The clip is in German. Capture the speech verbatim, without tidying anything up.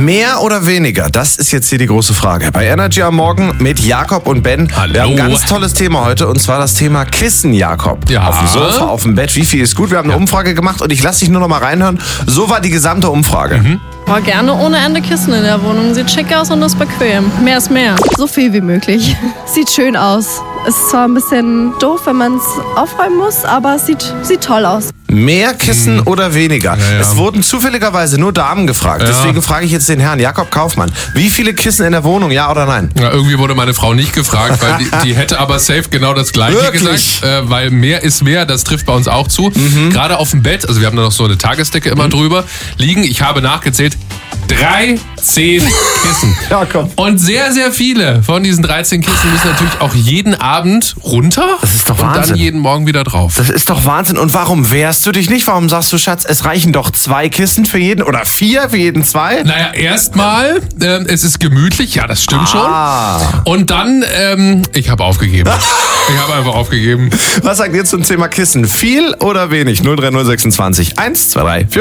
Mehr oder weniger? Das ist jetzt hier die große Frage. Bei Energy am Morgen mit Jakob und Ben. Hallo. Wir haben ein ganz tolles Thema heute und zwar das Thema Kissen, Jakob. Ja. Auf dem Sofa, auf dem Bett. Wie viel ist gut? Wir haben eine Ja. Umfrage gemacht und ich lasse dich nur noch mal reinhören. So war die gesamte Umfrage. Mhm. Oh, gerne ohne Ende Kissen in der Wohnung. Sieht schick aus und ist bequem. Mehr ist mehr. So viel wie möglich. Sieht schön aus. Ist zwar ein bisschen doof, wenn man es aufräumen muss, aber es sieht, sieht toll aus. Mehr Kissen Mhm. oder weniger? Ja, ja. Es wurden zufälligerweise nur Damen gefragt. Ja. Deswegen frage ich jetzt den Herrn Jakob Kaufmann. Wie viele Kissen in der Wohnung, ja oder nein? Ja, irgendwie wurde meine Frau nicht gefragt, weil die, die hätte aber safe genau das Gleiche Wirklich? gesagt. Äh, weil mehr ist mehr, das trifft bei uns auch zu. Mhm. Gerade auf dem Bett, also wir haben da noch so eine Tagesdecke immer drüber, liegen, ich habe nachgezählt, dreizehn Kissen. Jakob. Und sehr, sehr viele von diesen dreizehn Kissen müssen natürlich auch jeden Abend runter. Das ist doch und Wahnsinn. dann jeden Morgen wieder drauf. Das ist doch Wahnsinn. Und warum wehrst du dich nicht? Warum sagst du, Schatz, es reichen doch zwei Kissen für jeden oder vier für jeden zwei? Naja, erstmal, ähm, es ist gemütlich, ja, das stimmt Ah. schon. Und dann, ähm, ich habe aufgegeben. Ich habe einfach aufgegeben. Was sagt ihr zum Thema Kissen? Viel oder wenig? null drei null sechsundzwanzig eins zwei drei vier